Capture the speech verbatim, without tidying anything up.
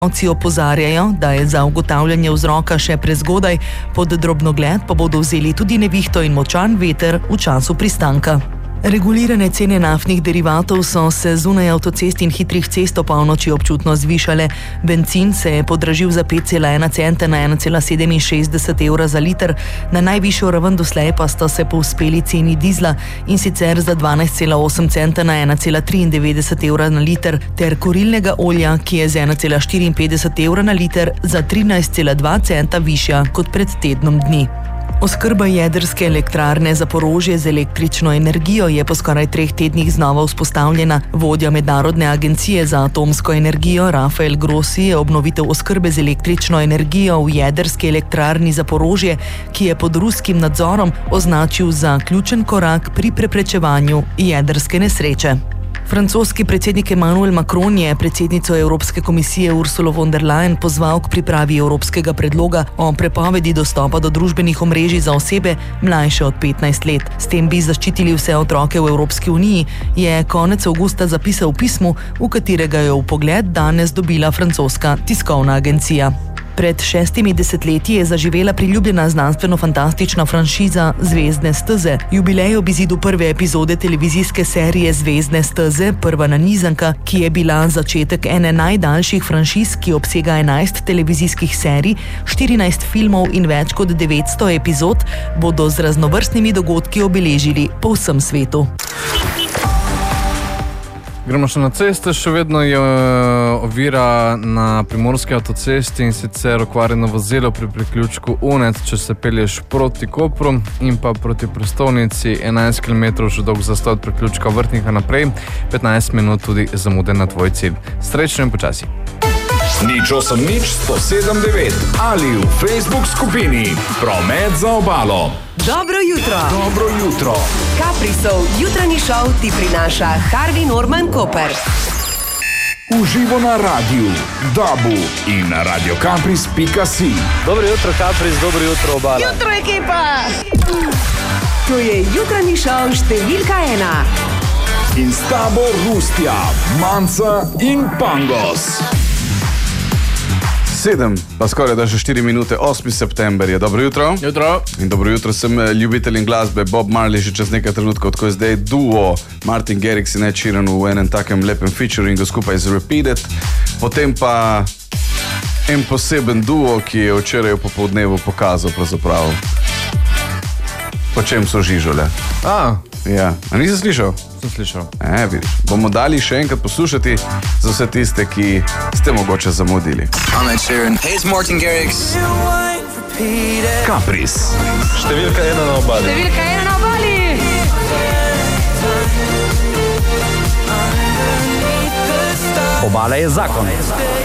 Oci opozarjajo, da je za ugotavljanje vzroka še prezgodaj, pod drobnogled pa bodo vzeli tudi nevihto in močan veter v času pristanka. Regulirane cene naftnih derivatov so se zunaj avtocest in hitrih cest ob polnoči občutno zvišale. Bencin se je podražil za pet cela ena centa na ena cela sedeminšestdeset evra za liter, na najvišjo raven doslej pa sta se povzpeli ceni dizla, in sicer za dvanajst cela osem centa na ena cela triindevetdeset evra na liter, ter kurilnega olja, ki je z ena cela štiriinpetdeset evra na liter za trinajst cela dva centa višja kot pred tednom dni. Oskrba jedrske elektrarne Zaporožje z električno energijo je po skoraj treh tednih znova vzpostavljena. Vodja Mednarodne agencije za atomsko energijo Rafael Grossi je obnovitev oskrbe z električno energijo v jedrski elektrarni Zaporožje, ki je pod ruskim nadzorom, označil za ključen korak pri preprečevanju jedrske nesreče. Francoski predsednik Emmanuel Macron je predsednico Evropske komisije Ursulo von der Leyen pozval k pripravi evropskega predloga o prepovedi dostopa do družbenih omrežij za osebe mlajše od petnajst let. S tem bi zaščitili vse otroke v Evropski uniji, je konec avgusta zapisal v pismu, v katerega je vpogled danes dobila francoska tiskovna agencija. Pred šestimi desetletji je zaživela priljubljena znanstveno-fantastična franšiza Zvezdne steze. Jubilej ob izidu prve epizode televizijske serije Zvezdne steze, prva nanizanka, ki je bila začetek ene najdaljših franšiz, ki obsega enajst televizijskih serij, štirinajst filmov in več kot devetsto epizod, bodo z raznovrstnimi dogodki obeležili po vsem svetu. Gremo še na ceste, še vedno je ovira na primorski avtocesti, in sicer okvarjeno vozilo pri priključku Unet, če se pelješ proti Kopru in pa proti prestolnici, enajst kilometrov že dolg zastoj od priključka Vrtnika naprej, petnajst minut tudi zamude na tvoj cilj. Srečno in počasi. Nič osem nič sto sedem devet ali v Facebook skupini Promet za obalo. Dobro jutro. Dobro jutro. Caprisov jutranji šov ti prinaša Harvey Norman Koper. Uživo na radiju, Dabu in na radio capris pika si. Dobro jutro, Capris, dobro jutro, obala. Jutro, ekipa! To je jutranji šov številka ena. In s tabo Rustja, Manca in Pangos. Sedem, pa skoraj da že štiri minute, osmi september je. Dobro jutro. Jutro. In dobro jutro, sem ljubitelj glasbe. Bob Marley že čez nekaj trenutkov, tako je zdaj duo Martin Garrix in Ed Sheeran v enem takem lepem featuringu skupaj z Repeated. Potem pa en poseben duo, ki je včeraj v popoldnevu pokazal pravzaprav, po čem so žižole. A, Ja, a nisi slišal? sem slišal. E, vidiš. Bomo dali še enkrat poslušati za vse tiste, ki ste mogoče zamudili. I'm Ed Sheeran. Hey, it's Martin Garrix. Capris. Številka ena na obali. Številka ena na obali. Obala je zakon.